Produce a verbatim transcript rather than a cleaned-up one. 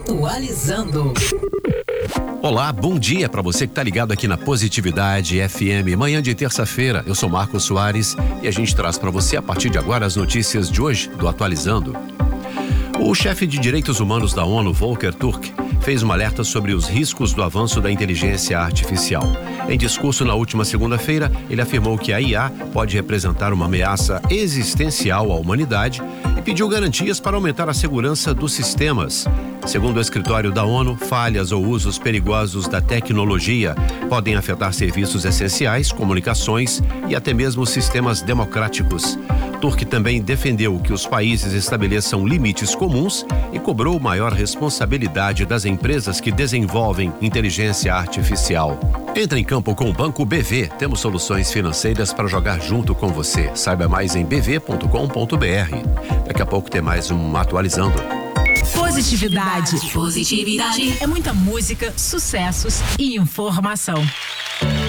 Atualizando. Olá, bom dia para você que está ligado aqui na Positividade F M. Manhã de terça-feira, eu sou Marcos Soares e a gente traz para você a partir de agora as notícias de hoje do Atualizando. O chefe de direitos humanos da ONU, Volker Turk, fez um alerta sobre os riscos do avanço da inteligência artificial. Em discurso na última segunda-feira, ele afirmou que a I A pode representar uma ameaça existencial à humanidade e pediu garantias para aumentar a segurança dos sistemas. Segundo o escritório da ONU, falhas ou usos perigosos da tecnologia podem afetar serviços essenciais, comunicações e até mesmo sistemas democráticos. Turk também defendeu que os países estabeleçam limites comuns e cobrou maior responsabilidade das empresas que desenvolvem inteligência artificial. Entre em campo com o Banco B V. Temos soluções financeiras para jogar junto com você. Saiba mais em b v ponto com ponto b r. Daqui a pouco tem mais um Atualizando. Positividade. Positividade. É muita música, sucessos e informação.